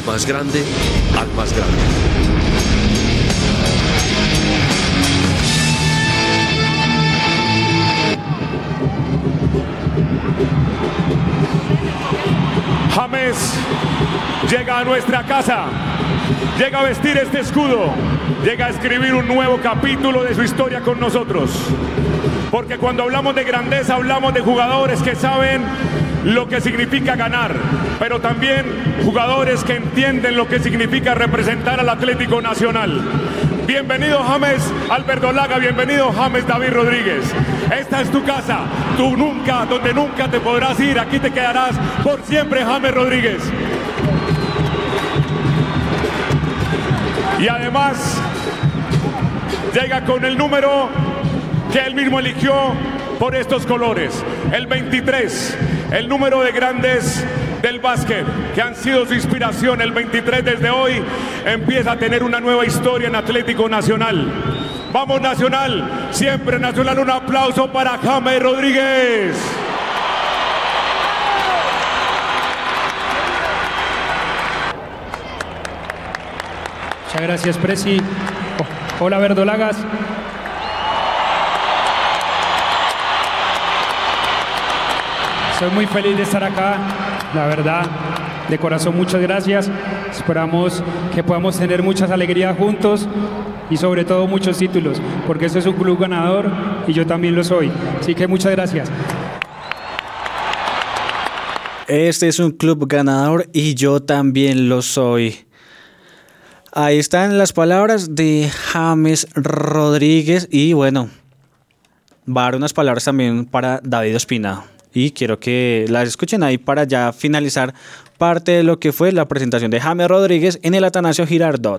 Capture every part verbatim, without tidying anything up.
más grande al más grande. James llega a nuestra casa, llega a vestir este escudo, llega a escribir un nuevo capítulo de su historia con nosotros. Porque cuando hablamos de grandeza, hablamos de jugadores que saben lo que significa ganar, pero también jugadores que entienden lo que significa representar al Atlético Nacional. Bienvenido James al Verdolaga, bienvenido James David Rodríguez. Esta es tu casa, tú nunca, donde nunca te podrás ir, aquí te quedarás por siempre, James Rodríguez. Y además llega con el número que él mismo eligió por estos colores, el veintitrés, el número de grandes del básquet que han sido su inspiración. El veintitrés desde hoy empieza a tener una nueva historia en Atlético Nacional. Vamos Nacional, siempre Nacional. Un aplauso para James Rodríguez. Muchas gracias, Presi. Hola, Verdolagas. Soy muy feliz de estar acá, la verdad, de corazón muchas gracias. Esperamos que podamos tener muchas alegrías juntos y sobre todo muchos títulos, porque este es un club ganador y yo también lo soy. Así que muchas gracias. Este es un club ganador y yo también lo soy. Ahí están las palabras de James Rodríguez y bueno, va a dar unas palabras también para David Ospina. Y quiero que las escuchen ahí para ya finalizar parte de lo que fue la presentación de James Rodríguez en el Atanasio Girardot.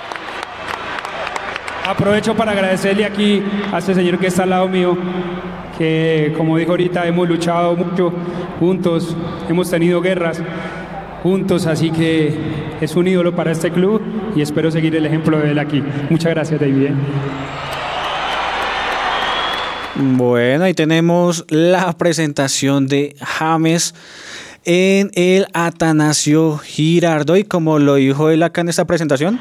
Aprovecho para agradecerle aquí a este señor que está al lado mío, que como dijo ahorita hemos luchado mucho juntos, hemos tenido guerras juntos, así que es un ídolo para este club y espero seguir el ejemplo de él aquí. Muchas gracias, David. Bueno, ahí tenemos la presentación de James en el Atanasio Girardot y como lo dijo él acá en esta presentación.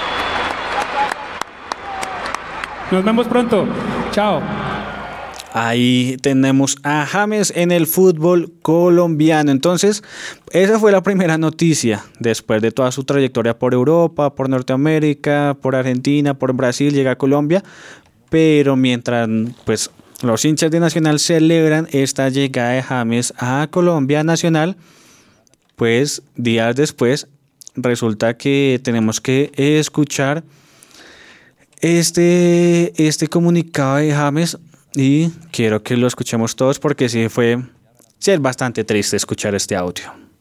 Nos vemos pronto. Chao. Ahí tenemos a James en el fútbol colombiano. Entonces, esa fue la primera noticia después de toda su trayectoria por Europa, por Norteamérica, por Argentina, por Brasil, llega a Colombia. Pero mientras pues los hinchas de Nacional celebran esta llegada de James a Colombia Nacional, pues días después resulta que tenemos que escuchar este, este comunicado de James y quiero que lo escuchemos todos porque sí fue sí es bastante triste escuchar este audio.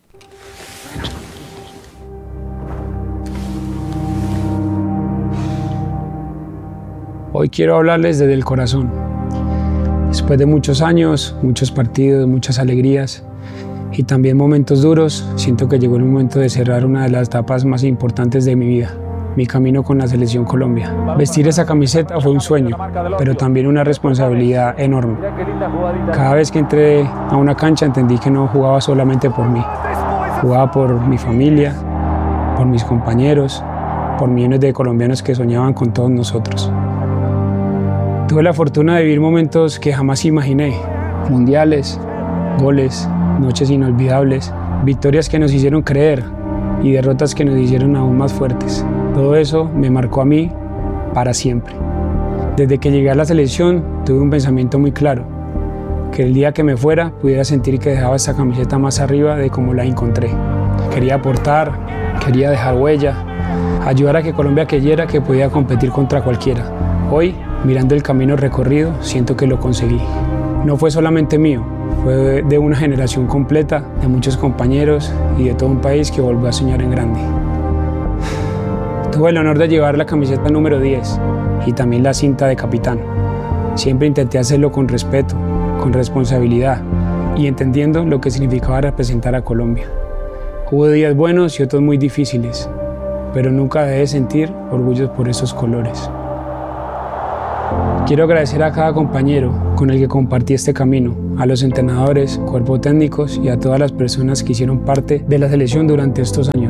Hoy quiero hablarles desde el corazón. Después de muchos años, muchos partidos, muchas alegrías y también momentos duros, siento que llegó el momento de cerrar una de las etapas más importantes de mi vida, mi camino con la Selección Colombia. Vestir esa camiseta fue un sueño, pero también una responsabilidad enorme. Cada vez que entré a una cancha entendí que no jugaba solamente por mí, jugaba por mi familia, por mis compañeros, por millones de colombianos que soñaban con todos nosotros. Tuve la fortuna de vivir momentos que jamás imaginé, mundiales, goles, noches inolvidables, victorias que nos hicieron creer y derrotas que nos hicieron aún más fuertes. Todo eso me marcó a mí para siempre. Desde que llegué a la selección tuve un pensamiento muy claro, que el día que me fuera pudiera sentir que dejaba esta camiseta más arriba de como la encontré. Quería aportar, quería dejar huella, ayudar a que Colombia creyera que podía competir contra cualquiera. Hoy, mirando el camino recorrido, siento que lo conseguí. No fue solamente mío, fue de una generación completa, de muchos compañeros y de todo un país que volvió a soñar en grande. Tuve el honor de llevar la camiseta número diez y también la cinta de capitán. Siempre intenté hacerlo con respeto, con responsabilidad y entendiendo lo que significaba representar a Colombia. Hubo días buenos y otros muy difíciles, pero nunca dejé de sentir orgullo por esos colores. Quiero agradecer a cada compañero con el que compartí este camino, a los entrenadores, cuerpos técnicos y a todas las personas que hicieron parte de la selección durante estos años.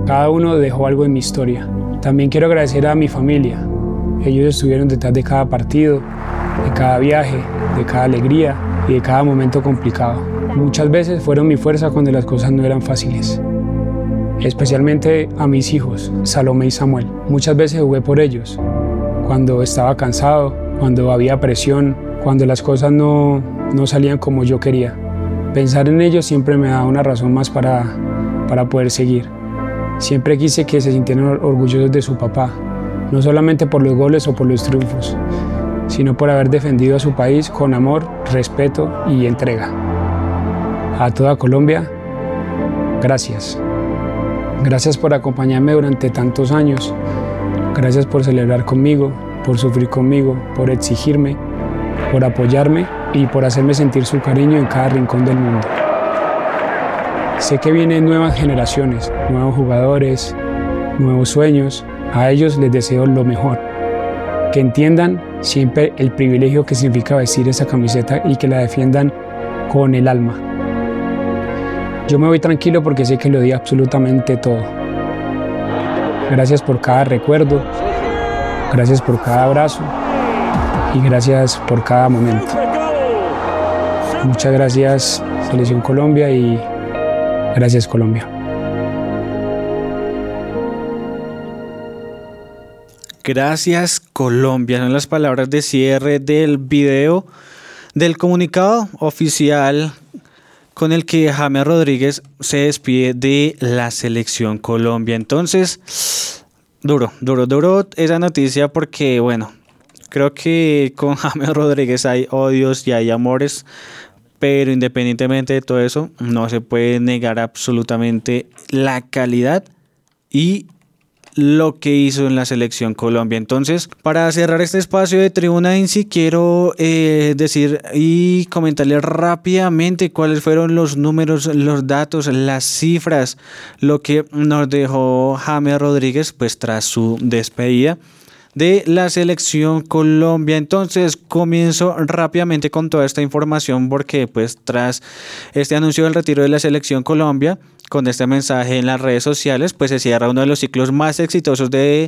Cada uno dejó algo en mi historia. También quiero agradecer a mi familia. Ellos estuvieron detrás de cada partido, de cada viaje, de cada alegría y de cada momento complicado. Muchas veces fueron mi fuerza cuando las cosas no eran fáciles. Especialmente a mis hijos, Salomé y Samuel. Muchas veces jugué por ellos, cuando estaba cansado, cuando había presión, cuando las cosas no, no salían como yo quería. Pensar en ellos siempre me da una razón más para, para poder seguir. Siempre quise que se sintieran orgullosos de su papá, no solamente por los goles o por los triunfos, sino por haber defendido a su país con amor, respeto y entrega. A toda Colombia, gracias. Gracias por acompañarme durante tantos años. Gracias por celebrar conmigo, por sufrir conmigo, por exigirme, por apoyarme y por hacerme sentir su cariño en cada rincón del mundo. Sé que vienen nuevas generaciones, nuevos jugadores, nuevos sueños. A ellos les deseo lo mejor. Que entiendan siempre el privilegio que significa vestir esa camiseta y que la defiendan con el alma. Yo me voy tranquilo porque sé que lo di absolutamente todo. Gracias por cada recuerdo, gracias por cada abrazo y gracias por cada momento. Muchas gracias, Selección Colombia, y gracias, Colombia. Gracias, Colombia. Son las palabras de cierre del video, del comunicado oficial con el que James Rodríguez se despide de la Selección Colombia. Entonces, duro, duro, duro esa noticia porque, bueno, creo que con James Rodríguez hay odios y hay amores, pero independientemente de todo eso, no se puede negar absolutamente la calidad y lo que hizo en la Selección Colombia. Entonces, para cerrar este espacio de Tribuna Insi, quiero eh, decir y comentarles rápidamente cuáles fueron los números, los datos, las cifras, lo que nos dejó James Rodríguez pues tras su despedida de la Selección Colombia. Entonces comienzo rápidamente con toda esta información porque pues tras este anuncio del retiro de la Selección Colombia, con este mensaje en las redes sociales, pues se cierra uno de los ciclos más exitosos del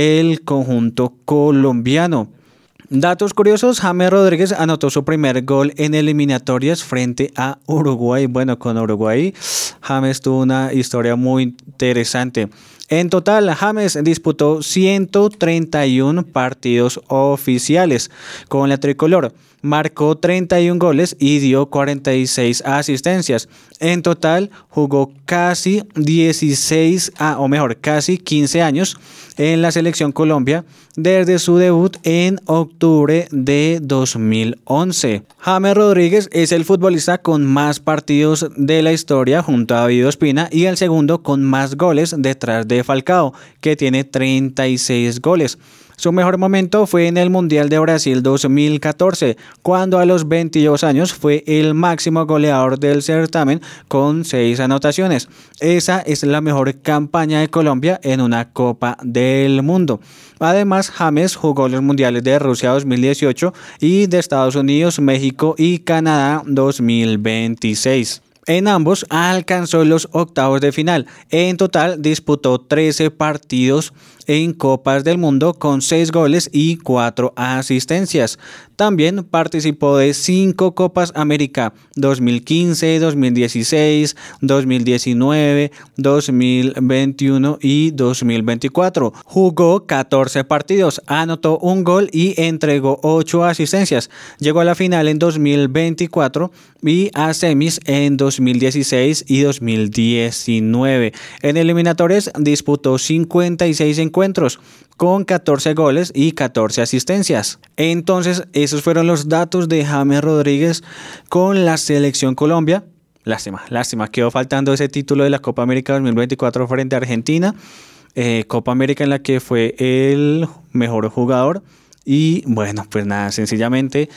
conjunto colombiano. Datos curiosos: James Rodríguez anotó su primer gol en eliminatorias frente a Uruguay. Bueno, con Uruguay James tuvo una historia muy interesante. En total, James disputó ciento treinta y uno partidos oficiales con la tricolor. Marcó treinta y uno goles y dio cuarenta y seis asistencias. En total, jugó casi dieciséis, ah, o mejor, casi quince años en la Selección Colombia desde su debut en octubre de dos mil once. James Rodríguez es el futbolista con más partidos de la historia junto a David Ospina y el segundo con más goles detrás de Falcao, que tiene treinta y seis goles. Su mejor momento fue en el Mundial de Brasil dos mil catorce, cuando a los veintidós años fue el máximo goleador del certamen con seis anotaciones. Esa es la mejor campaña de Colombia en una Copa del Mundo. Además, James jugó los Mundiales de Rusia dos mil dieciocho y de Estados Unidos, México y Canadá dos mil veintiséis. En ambos alcanzó los octavos de final. En total disputó trece partidos en Copas del Mundo con seis goles y cuatro asistencias. También participó de cinco Copas América: dos mil quince, dos mil dieciséis, dos mil diecinueve, dos mil veintiuno y dos mil veinticuatro. Jugó catorce partidos, anotó un gol y entregó ocho asistencias. Llegó a la final en dos mil veinticuatro y a semis en dos mil dieciséis y dos mil diecinueve. En eliminatorias disputó cincuenta y seis encuentros con catorce goles y catorce asistencias. Entonces, esos fueron los datos de James Rodríguez con la Selección Colombia. Lástima, lástima, quedó faltando ese título de la Copa América dos mil veinticuatro frente a Argentina. Eh, Copa América en la que fue el mejor jugador. Y bueno, pues nada, sencillamente,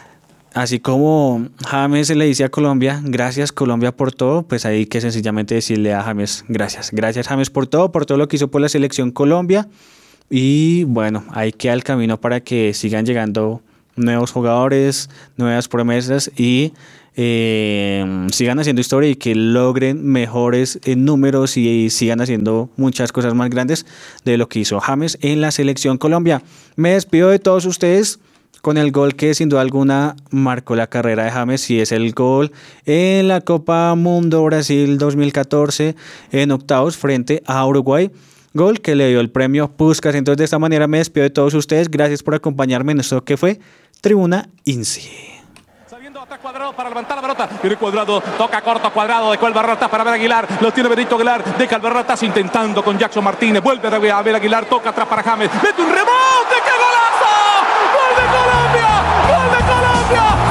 así como James le dice a Colombia, gracias Colombia por todo, pues hay que sencillamente decirle a James, gracias. Gracias James por todo, por todo lo que hizo por la Selección Colombia. Y bueno, hay que ir al camino para que sigan llegando nuevos jugadores, nuevas promesas y eh, sigan haciendo historia y que logren mejores eh, números y, y sigan haciendo muchas cosas más grandes de lo que hizo James en la selección Colombia. Me despido de todos ustedes con el gol que sin duda alguna marcó la carrera de James, y es el gol en la Copa Mundo Brasil dos mil catorce en octavos frente a Uruguay. Gol que le dio el premio Puskás. Entonces, de esta manera me despido de todos ustedes. Gracias por acompañarme en esto que fue Tribuna Insi. Saliendo atrás Cuadrado para levantar la pelota. Viene Cuadrado, toca corto Cuadrado, dejó el Berratas para ver Aguilar. Lo tiene Benito Aguilar, deja el Berratas intentando con Jackson Martínez. Vuelve a ver Aguilar, toca atrás para James. Mete un rebote, ¡qué golazo! ¡Gol de Colombia! ¡Gol de Colombia!